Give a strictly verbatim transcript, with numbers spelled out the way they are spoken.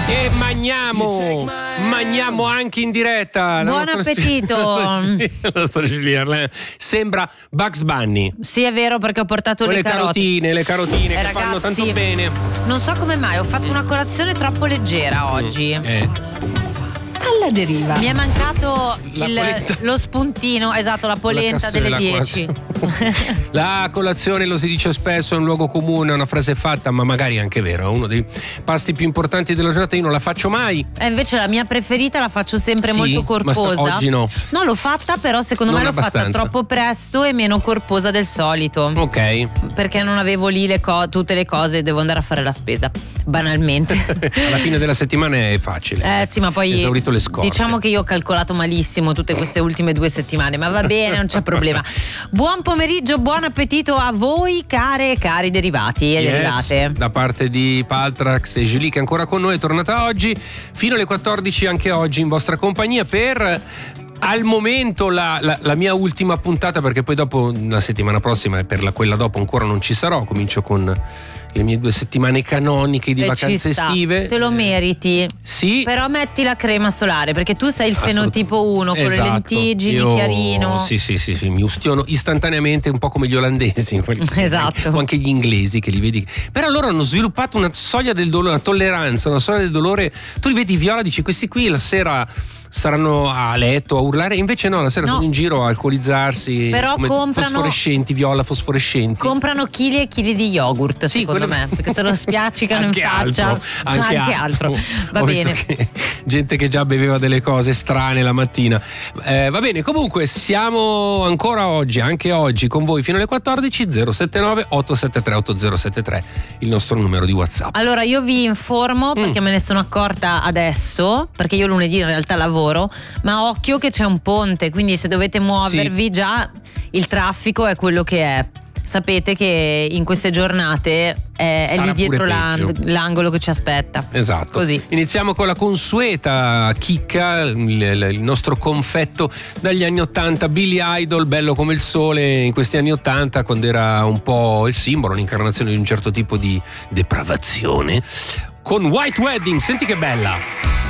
E magniamo, magniamo anche in diretta. Buon La nostra- appetito. La nostra Giulia sembra Bugs Bunny. Sì, è vero, perché ho portato Quelle le carote. carotine, le carotine Eh, che ragazzi, fanno tanto bene. Non so come mai, ho fatto una colazione troppo leggera oggi. Eh. Alla deriva. Mi è mancato La il- polenta. lo spuntino, esatto, la polenta La delle cassella, dieci. La colazione, lo si dice spesso, è un luogo comune, è una frase fatta, ma magari è anche vero. È uno dei pasti più importanti della giornata. Io non la faccio mai. E invece la mia preferita la faccio sempre Sì, molto ma sta- corposa. oggi no. No, l'ho fatta, però secondo Non me l'ho abbastanza. fatta troppo presto e meno corposa del solito. Ok. Perché non avevo lì le co- tutte le cose e devo andare a fare la spesa. Banalmente. Alla fine della settimana è facile. Eh sì, ma poi esaurito le scorte. diciamo che io ho calcolato malissimo tutte queste ultime due settimane, ma va bene, non c'è problema. Buon pomeriggio, buon appetito a voi, care e cari derivati e Yes, derivate. da parte di Paltrax e Julie, che è ancora con noi, è tornata oggi fino alle quattordici anche oggi in vostra compagnia per al momento la, la, la mia ultima puntata, perché poi dopo la settimana prossima e per la, quella dopo ancora non ci sarò. Comincio con le mie due settimane canoniche di E vacanze ci sta. estive. Te lo meriti. Sì. Però metti la crema solare, perché tu sei il fenotipo uno con le Esatto. lentigini, Io- chiarino. Sì, sì, sì, sì, mi ustiono istantaneamente, un po' come gli olandesi in quel- Esatto. o anche gli inglesi che li vedi. Però loro hanno sviluppato una soglia del dolore, una tolleranza, una soglia del dolore. Tu li vedi viola, dici questi qui la sera saranno a letto a urlare, invece no, la sera No. sono in giro a alcolizzarsi. Però come comprano- fosforescenti, viola fosforescenti. Comprano chili e chili di yogurt, Sì, secondo quello- me, perché se lo spiaccicano in Anche faccia. altro, anche, altro. Va Ho visto bene. che gente che già beveva delle cose strane la mattina. Eh, va bene, comunque siamo ancora oggi, anche oggi con voi fino alle quattordici. Zero sette nove otto sette tre otto zero sette tre il nostro numero di WhatsApp. Allora io vi informo perché Mm. me ne sono accorta adesso, perché io lunedì in realtà lavoro, ma occhio che c'è un ponte, quindi se dovete muovervi già il traffico è quello che è. Sapete che in queste giornate è, è Sarà lì dietro pure l'ang- peggio. l'angolo che ci aspetta. Esatto. Così. Iniziamo con la consueta chicca, il, il nostro confetto dagli anni ottanta. Billy Idol, bello come il sole in questi anni ottanta, quando era un po' il simbolo, l'incarnazione di un certo tipo di depravazione. Con White Wedding, senti che bella.